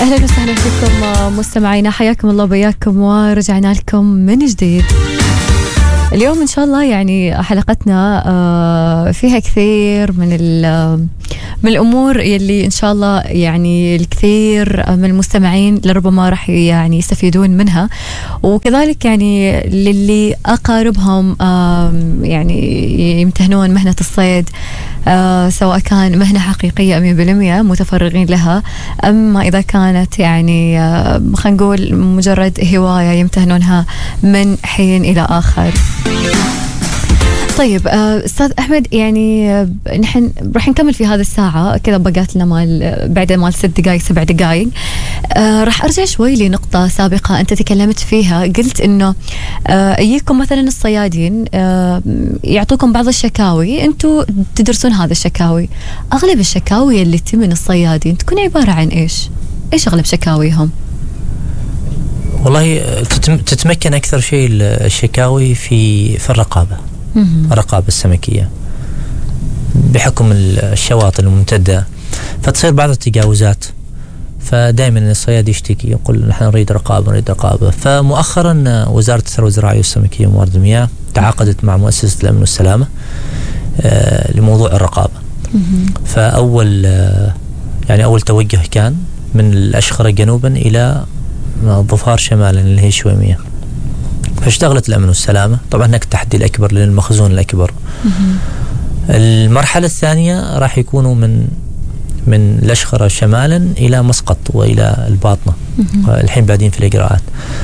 أهلا وسهلا فيكم مستمعينا، حياكم الله وبياكم ورجعنا لكم من جديد. اليوم إن شاء الله يعني حلقتنا فيها كثير من الأمور يلي إن شاء الله يعني الكثير من المستمعين لربما راح يعني يستفيدون منها، وكذلك يعني للي أقاربهم يعني يمتهنون مهنة الصيد، سواء كان مهنة حقيقية 100% متفرغين لها، أما إذا كانت يعني خلينا نقول مجرد هواية يمتهنونها من حين إلى آخر. طيب أستاذ أحمد، يعني نحن راح نكمل في هذه الساعة كذا، بقات لنا بعد 6 دقائق 7 دقائق. راح أرجع شوي لنقطة سابقة أنت تكلمت فيها، قلت إنه يجيكم مثلا الصيادين يعطوكم بعض الشكاوي، أنتوا تدرسون هذا الشكاوي. أغلب الشكاوي اللي تمن الصيادين تكون عبارة عن إيش أغلب شكاويهم؟ والله تتمكن أكثر شيء الشكاوي في الرقابة، الرقابة السمكية بحكم الشواطئ الممتدة، فتصير بعض التجاوزات، فدائما الصياد يشتكي يقول نحن نريد رقابة. فمؤخرا وزارة الثروة الزراعية والسمكية وموارد المياه تعاقدت مع مؤسسة الأمن والسلامة لموضوع الرقابة. فأول توجه كان من الأشخرة جنوبا إلى الظفار شمالا اللي هي شويمية، فاشتغلت الأمن والسلامة. طبعا هناك التحدي الأكبر للمخزون الأكبر. المرحلة الثانية راح يكونوا من الأشخرة شمالا إلى مسقط وإلى الباطنة. الحين بعدين في الإجراءات،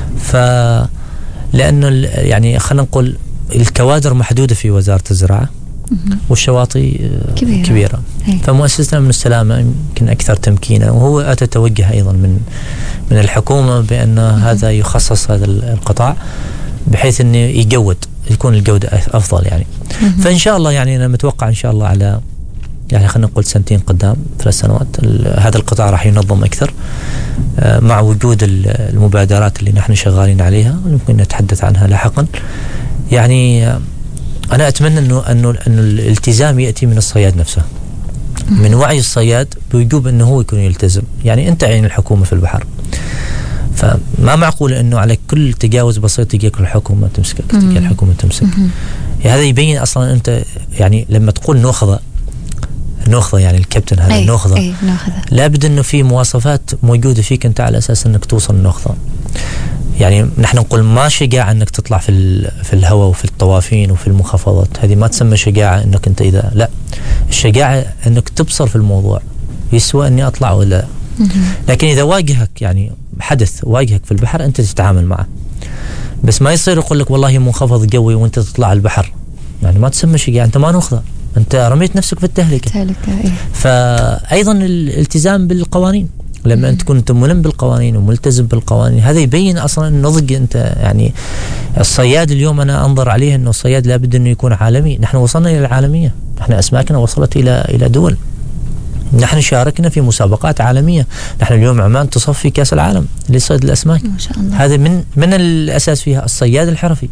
لأنه يعني خلينا نقول الكوادر محدودة في وزارة الزراعة والشواطئ كبيرة. فمؤسسة الأمن والسلامة يمكن أكثر تمكينا، وهو أتتوجه أيضا من الحكومة بأن هذا يخصص هذا القطاع بحيث أنه يكون الجودة أفضل يعني. فإن شاء الله يعني أنا متوقع إن شاء الله على يعني خلينا نقول 2 قدام 3 سنوات هذا القطاع راح ينظم أكثر مع وجود المبادرات اللي نحن شغالين عليها ويمكن نتحدث عنها لاحقا. يعني أنا أتمنى أنه الالتزام يأتي من الصياد نفسه، من وعي الصياد بوجوب أنه هو يكون يلتزم. يعني أنت عين الحكومة في البحر، فما معقول أنه على كل تجاوز بسيط تجيك الحكومة تمسكك، تجي الحكومة تمسك. يعني هذا يبين أصلا أنت يعني لما تقول نوخذة يعني الكابتن هذا نوخذة، لابد أنه في مواصفات موجودة فيك أنت على أساس أنك توصل النوخذة. يعني نحن نقول ما شجاعة أنك تطلع في الهواء وفي الطوافين وفي المنخفضات، هذه ما تسمى شجاعة. أنك أنت إذا لا، الشجاعة أنك تبصر في الموضوع يسوى أني أطلع ولا. لكن إذا واجهك يعني حدث واجهك في البحر أنت تتعامل معه، بس ما يصير يقول لك والله منخفض جوي وأنت تطلع البحر، يعني ما تسمى شجاعة، أنت ما نخذة، أنت رميت نفسك في التهلكة. فأيضا الالتزام بالقوانين، لما أنت كنت ملم بالقوانين وملتزم بالقوانين هذا يبين أصلا النضج. أنت يعني الصياد اليوم أنا أنظر عليه أنه الصياد لابد أنه يكون عالمي. نحن وصلنا إلى العالمية، نحن أسماكنا وصلت إلى دول، نحن شاركنا في مسابقات عالمية. نحن اليوم عمان تصفي كأس العالم لصيد الأسماك ما شاء الله. هذا من الأساس فيها الصياد الحرفي.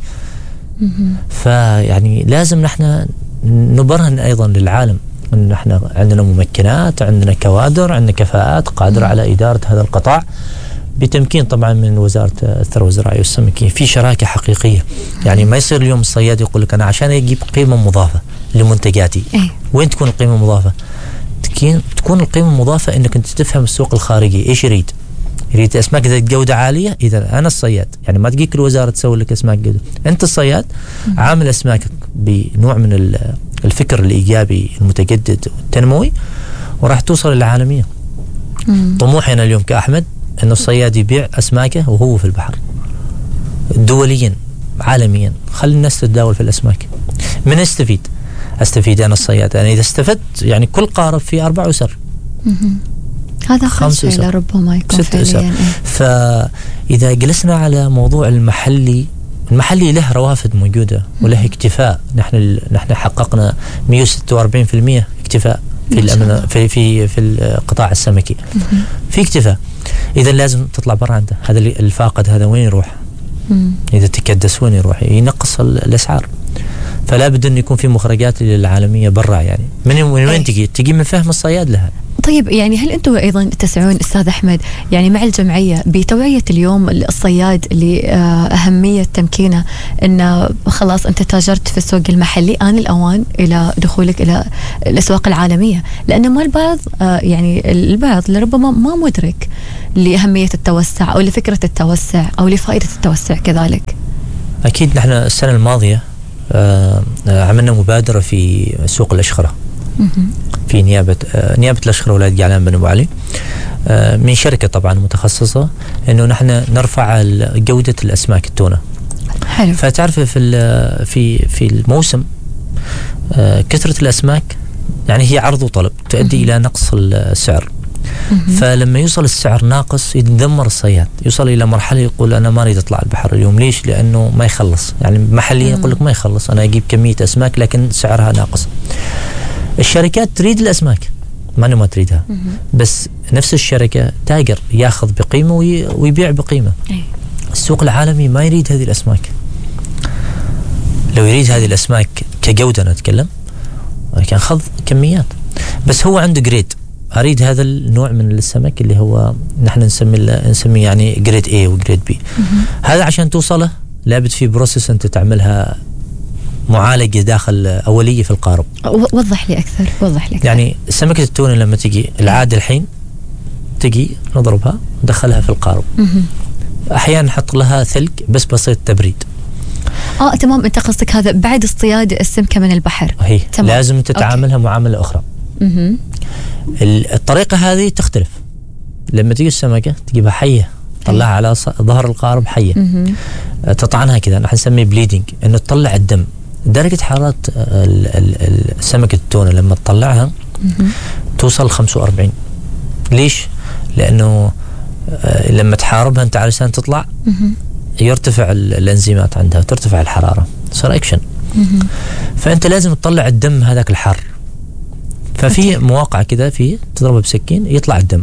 فيعني لازم نحن نبرهن أيضا للعالم أن نحن عندنا ممكنات، عندنا كوادر، عندنا كفاءات قادرة على إدارة هذا القطاع بتمكين طبعا من وزارة الثروة الزراعية والسمكية في شراكة حقيقية. يعني ما يصير اليوم الصياد يقول لك أنا عشان أجيب قيمة مضافة لمنتجاتي. وين تكون القيمة المضافة؟ تكون القيمة المضافة أنك أنت تفهم السوق الخارجي إيش يريد أسماك ذات جودة عالية. إذا أنا الصياد يعني ما تجيك الوزارة تسوي لك أسماك جودة، أنت الصياد عامل أسماكك بنوع من الفكر الإيجابي المتجدد والتنموي وراح توصل للعالمية. طموحي أنا اليوم كأحمد أن الصياد يبيع أسماكه وهو في البحر دوليا عالميا، خلي الناس تتداول في الأسماك. من أستفيد أنا الصياد. أنا إذا استفدت يعني كل قارب في 4 أسر، هذا 5 أسر ربما يكون 6 أسر. فإذا جلسنا على موضوع المحلي له روافد موجودة وله اكتفاء. نحن حققنا 146% اكتفاء في الأمن في القطاع السمكي، في اكتفاء. إذا لازم تطلع برا عنده. هذا الفاقد هذا وين يروح؟ إذا تكدس وين يروح؟ ينقص الأسعار. فلا بد أن يكون في مخرجات للعالمية برا. يعني من وين تجي من فهم الصياد لها. طيب يعني هل أنتم أيضا تسعون أستاذ أحمد يعني مع الجمعية بتوعية اليوم الصياد لأهمية تمكينه أنه خلاص أنت تاجرت في السوق المحلي، آن الأوان إلى دخولك إلى الأسواق العالمية؟ لأن ما البعض يعني البعض لربما ما مدرك لأهمية التوسع أو لفكرة التوسع أو لفائدة التوسع كذلك. أكيد نحن السنة الماضية عملنا مبادرة في سوق الأشخرة في نيابة الأشخرة ولاية قعلان بن أبو علي، من شركة طبعا متخصصة إنه نحن نرفع جودة الأسماك التونة. حلو. فتعرف في الموسم كثرة الأسماك يعني هي عرض وطلب تؤدي إلى نقص السعر. فلما يوصل السعر ناقص يتدمر الصياد، يوصل إلى مرحلة يقول أنا ما أريد أطلع البحر اليوم. ليش؟ لأنه ما يخلص، يعني محليا يقول لك ما يخلص، أنا أجيب كمية أسماك لكن سعرها ناقص. الشركات تريد الأسماك، ما تريدها، بس نفس الشركة تاجر ياخذ بقيمة ويبيع بقيمة. السوق العالمي ما يريد هذه الأسماك. لو يريد هذه الأسماك كجودة نتكلم كان خذ كميات، بس هو عنده جريد. أريد هذا النوع من السمك اللي هو نحن نسميه يعني جريد A وجريد B. هذا عشان توصله لابد في بروسيس أنت تعملها معالجة داخل أولية في القارب. وضح لي أكثر. يعني سمكة التونة لما تجي العادة الحين تجي نضربها ندخلها في القارب. أحيانا نحط لها ثلج بس بسيط تبريد. تمام. أنت قصدك هذا بعد اصطياد السمكة من البحر. هي لازم تتعاملها معاملة أخرى. الطريقة هذه تختلف. لما تجي السمكة تجيبها حية، تطلعها على ظهر القارب حية، تطعنها كذا، نحن نسميه بليدنج، إنه تطلع الدم. درجة حرارة سمكة التونة لما تطلعها توصل 45. ليش؟ لأنه لما تحاربها أنت علشان تطلع يرتفع الانزيمات عندها، ترتفع الحرارة، صار اكشن. فأنت لازم تطلع الدم هذاك الحر. ففي مواقع كذا في تضربه بسكين يطلع الدم.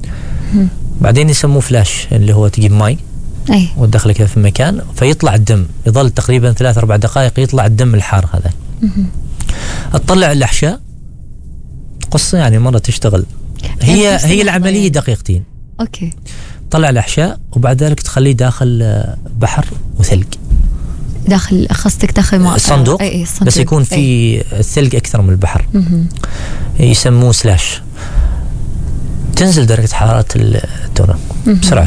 بعدين يسموه فلاش، اللي هو تجيب ماي وتدخله كذا في مكان فيطلع الدم، يظل تقريبا 3-4 دقائق يطلع الدم الحار هذا. تطلع الأحشاء قصة يعني مرة تشتغل. هي العملية دقيقتين. اوكي. طلع الأحشاء وبعد ذلك تخليه داخل بحر وثلج. داخل قصدك داخل صندوق. بس يكون في الثلج أكثر من البحر. يسموه سلاش. تنزل درجة حرارة التونة بسرعة،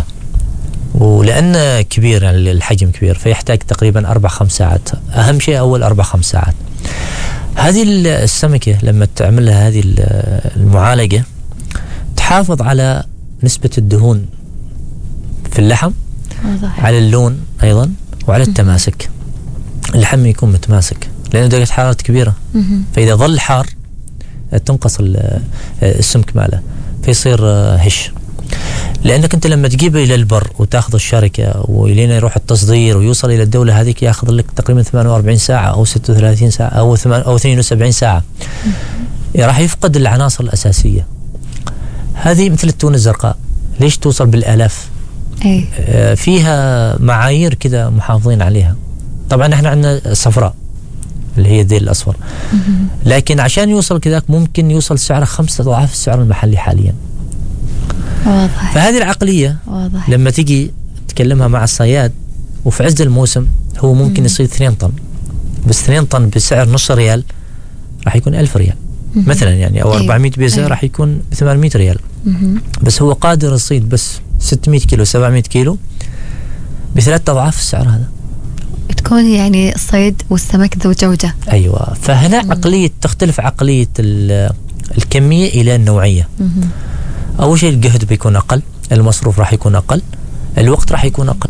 ولأن كبير يعني الحجم كبير فيحتاج تقريبا 4-5 ساعات. أهم شيء أول 4-5 ساعات. هذه السمكة لما تعمل لها هذه المعالجة تحافظ على نسبة الدهون في اللحم، على اللون أيضا، وعلى التماسك. اللحم يكون متماسك لأنه درجة حرارة كبيرة. فإذا ظل حار تنقص السمك ماله فيصير هش. لأنك أنت لما تجيبه إلى البر وتأخذ الشركة وإلينا يروح التصدير ويوصل إلى الدولة هذيك يأخذ لك تقريبا 48 ساعة أو 36 ساعة أو 72 ساعة. راح يفقد العناصر الأساسية. هذه مثل التونة الزرقاء، ليش توصل بالآلاف؟ فيها معايير كذا محافظين عليها. طبعا احنا عندنا صفراء اللي هي الذيل الأصفر، لكن عشان يوصل كذاك ممكن يوصل سعره 5 أضعاف السعر المحلي حاليا. واضح. فهذه العقلية واضح. لما تيجي تكلمها مع الصياد وفي عز الموسم هو ممكن يصير 2 طن، بس 2 طن بسعر نص ريال راح يكون 1000 ريال مثلا يعني، أو 400 بيزة راح يكون 800 ريال. بس هو قادر يصيد بس 600 كيلو 700 كيلو ب3 أضعاف السعر هذا. تكون يعني الصيد والسمك ذو جودة. أيوة. فهنا عقلية تختلف عقلية الكمية إلى النوعية. أول شيء الجهد بيكون أقل، المصروف راح يكون أقل، الوقت راح يكون أقل.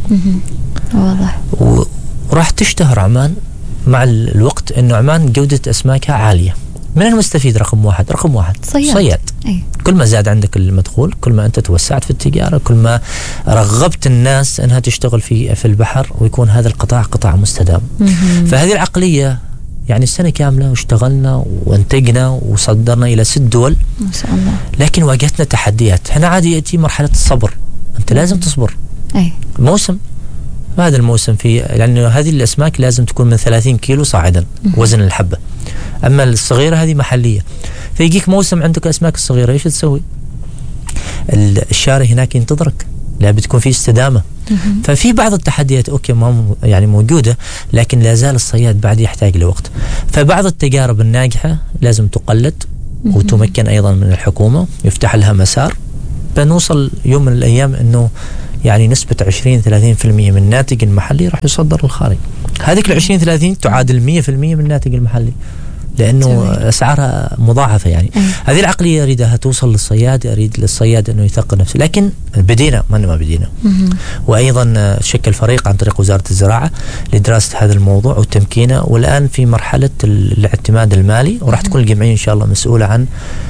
واضح. وراح تشتهر عمان مع الوقت إنه عمان جودة أسماكها عالية. من المستفيد رقم واحد صياد. كل ما زاد عندك المدخول كل ما أنت توسعت في التجارة، كل ما رغبت الناس أنها تشتغل في البحر ويكون هذا القطاع قطاع مستدام. فهذه العقلية يعني السنة كاملة واشتغلنا وانتجنا وصدرنا إلى 6 دول ما شاء الله. لكن واجهتنا تحديات. هنا عادي يأتي مرحلة الصبر، أنت لازم تصبر. موسم، هذا الموسم لأن هذه الأسماك لازم تكون من 30 كيلو صاعدا وزن الحبة. أما الصغيرة هذه محلية. فيجيك موسم عندك أسماك الصغيرة، إيش تسوي؟ الشاري هناك ينتظرك، لا بتكون في استدامة. ففي بعض التحديات أوكي ما يعني موجودة، لكن لا زال الصياد بعد يحتاج لوقت. فبعض التجارب الناجحة لازم تقلد وتمكن أيضا من الحكومة، يفتح لها مسار، بنوصل يوم من الأيام أنه يعني نسبة 20-30% من الناتج المحلي راح يصدر للخارج. هذيك 20-30 تعادل 100% من الناتج المحلي، لأنه أسعارها مضاعفة يعني. هذه العقلية أريدها توصل للصياد، أريد للصياد أنه يثقل نفسه. لكن بدينا ما بدينا. وأيضا شكل فريق عن طريق وزارة الزراعة لدراسة هذا الموضوع وتمكينه، والآن في مرحلة الاعتماد المالي، وراح تكون الجمعية إن شاء الله مسؤولة عن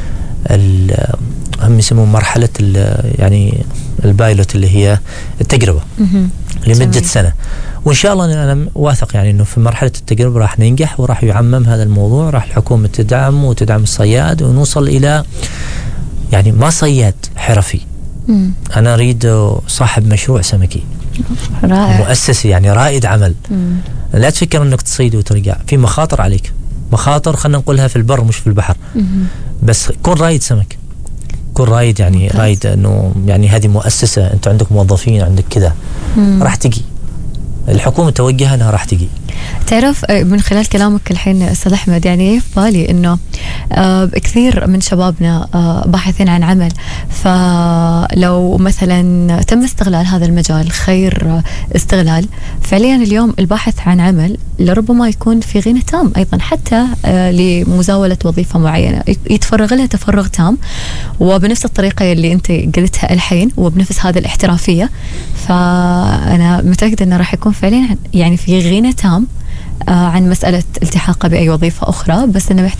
هم يسمون مرحلة يعني البايلوت اللي هي التجربة لمدة سنة. وإن شاء الله أنا واثق يعني أنه في مرحلة التجربة راح ننجح وراح يعمم هذا الموضوع، راح الحكومة تدعم وتدعم الصياد، ونوصل إلى يعني ما صياد حرفي. أنا أريد صاحب مشروع سمكي رائع، مؤسسي يعني رائد عمل. لا تفكر أنك تصيد وترجع، في مخاطر عليك، مخاطر خلنا نقولها في البر مش في البحر. بس كون رائد سمك، كون رائد يعني رائد أنه يعني هذه مؤسسة، أنت عندك موظفين، عندك كذا، راح تجي الحكومة توجهها أنها راح تجي. تعرف من خلال كلامك الحين أستاذ أحمد يعني في بالي أنه كثير من شبابنا باحثين عن عمل، فلو مثلا تم استغلال هذا المجال خير استغلال، فعليا اليوم الباحث عن عمل لربما يكون في غنى تام أيضا حتى لمزاولة وظيفة معينة، يتفرغ لها تفرغ تام، وبنفس الطريقة اللي أنت قلتها الحين وبنفس هذا الاحترافية. فأنا متأكدة أنه راح يكون فعليا يعني في غنى تام عن مسألة التحاقه بأي وظيفة أخرى، بس إنه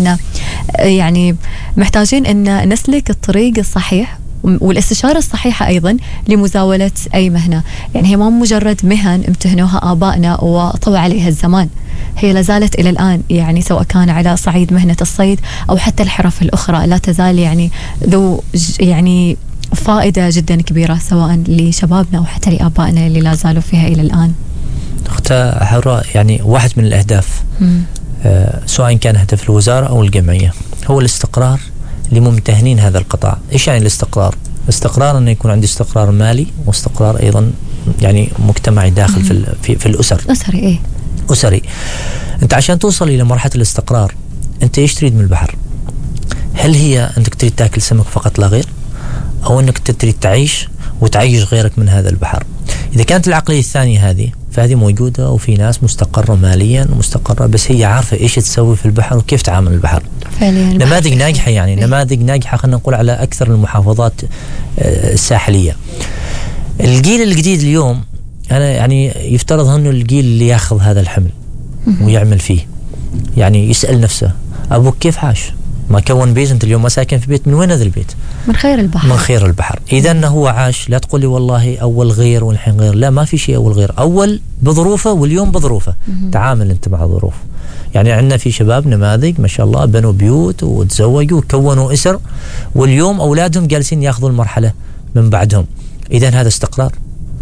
محتاجين إن نسلك الطريق الصحيح والاستشارة الصحيحة أيضا لمزاولة أي مهنة. يعني هي ما مجرد مهن امتهنوها آبائنا وطوى عليها الزمان، هي لازالت إلى الآن يعني سواء كان على صعيد مهنة الصيد أو حتى الحرف الأخرى لا تزال يعني ذو يعني فائدة جدا كبيرة سواء لشبابنا أو حتى لآبائنا اللي لا زالوا فيها إلى الآن. أختها حراء يعني واحد من الأهداف سواء كان هدف الوزارة أو الجمعية هو الاستقرار لممتهنين هذا القطاع. إيش يعني الاستقرار؟ الاستقرار أنه يكون عندي استقرار مالي واستقرار أيضا يعني مجتمعي داخل في الأسر. أسري. أنت عشان توصل إلى مرحلة الاستقرار أنت إيش تريد من البحر؟ هل هي أنك تريد تأكل سمك فقط لا غير، أو أنك تريد تعيش وتعيش غيرك من هذا البحر؟ إذا كانت العقلية الثانية هذه فهذه موجودة، وفي ناس مستقرة ماليا ومستقرة بس هي عارفة إيش تسوي في البحر وكيف تعامل البحر. نماذج ناجحة يعني نماذج ناجحة خلينا نقول على أكثر المحافظات الساحلية. الجيل الجديد اليوم أنا يعني يفترض أنه الجيل اللي يأخذ هذا الحمل ويعمل فيه، يعني يسأل نفسه أبوك كيف عاش؟ ما كون بيت، أنت اليوم ما ساكن في بيت، من وين هذا البيت؟ من خير البحر. من خير البحر. إذا أنه هو عاش، لا تقول لي والله أول غير والحين غير، لا ما في شيء أول غير، أول بظروفه واليوم بظروفه. تعامل أنت مع ظروف. يعني عندنا في شباب نماذج ما شاء الله بنوا بيوت وتزوجوا وكونوا أسر، واليوم أولادهم جالسين يأخذوا المرحلة من بعدهم. إذا هذا استقرار.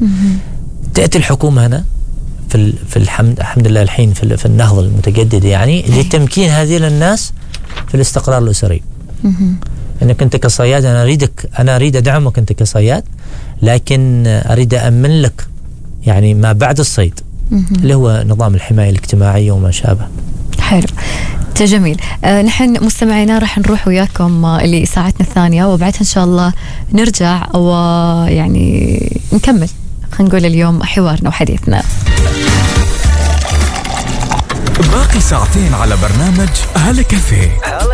تأتي الحكومة هنا في الحمد لله الحين في النهضة المتجددة يعني لتمكين هذه الناس في الاستقرار الأسري. أنك أنت كصياد أنا أريد أدعمك أنت كصياد، لكن أريد أأمن لك يعني ما بعد الصيد اللي هو نظام الحماية الاجتماعية وما شابه. حلو جميل. نحن مستمعينا راح نروح وياكم لساعتنا الثانية، وبعدها إن شاء الله نرجع ويعني نكمل خلينا نقول اليوم حوارنا وحديثنا. باقي ساعتين على برنامج هلا كافيه.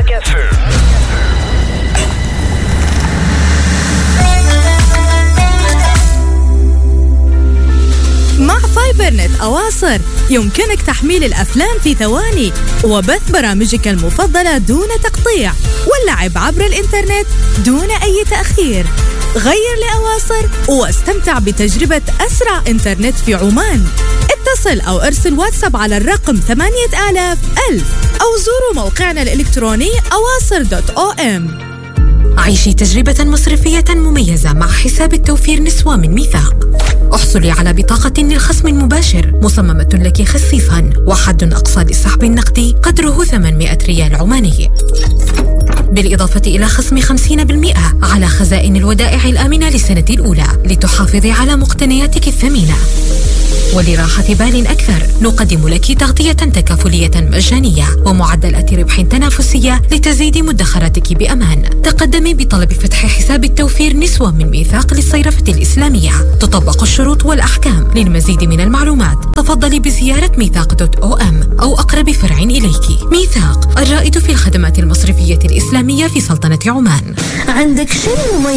مع فايبرنت أواصر يمكنك تحميل الأفلام في ثواني وبث برامجك المفضلة دون تقطيع واللعب عبر الإنترنت دون أي تأخير. غير لأواصر واستمتع بتجربة أسرع إنترنت في عمان. اتصل أو ارسل واتساب على الرقم 8000 أو زوروا موقعنا الإلكتروني awasr.om. عيشي تجربة مصرفية مميزة مع حساب التوفير نسوة من ميثاق. احصلي على بطاقة للخصم المباشر مصممة لك خصيصا، وحد أقصى للسحب النقدي قدره 800 ريال عماني، بالإضافة إلى خصم 50% على خزائن الودائع الآمنة للسنة الأولى لتحافظي على مقتنياتك الثمينة. ولراحة بال أكثر نقدم لك تغطية تكافلية مجانية ومعدلات ربح تنافسية لتزيد مدخراتك بأمان. تقدمي بطلب فتح حساب التوفير نسوة من ميثاق للصيرفة الإسلامية. تطبق الشروط والأحكام. للمزيد من المعلومات تفضلي بزيارة ميثاق.om أو أقرب فرع إليك. ميثاق، الرائد في الخدمات المصرفية الإسلامية في سلطنة عمان. عندك شيء مميز